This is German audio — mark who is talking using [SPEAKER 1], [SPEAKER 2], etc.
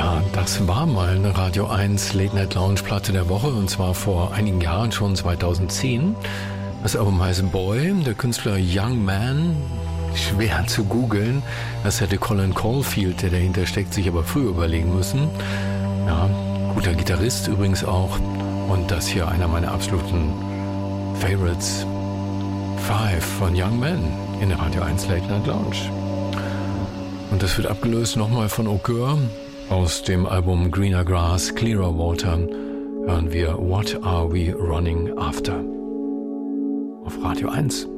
[SPEAKER 1] Ja, das war mal eine Radio 1 Late Night Lounge Platte der Woche, und zwar vor einigen Jahren, schon 2010. Das Album heißt Boy, der Künstler Young Man, schwer zu googeln. Das hätte Colin Caulfield, der dahinter steckt, sich aber früher überlegen müssen. Ja, guter Gitarrist übrigens auch. Und das hier einer meiner absoluten Favorites. 5 von Young Man in der Radio 1 Late Night Lounge. Und das wird abgelöst nochmal von Au Coeur. Aus dem Album Greener Grass, Clearer Water hören wir What Are We Running After? Auf Radio 1.